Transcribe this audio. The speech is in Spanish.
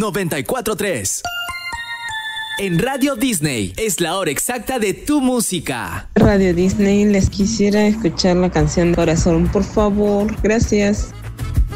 94.3. En Radio Disney es la hora exacta de tu música. Radio Disney, les quisiera escuchar la canción Corazón, por favor. Gracias.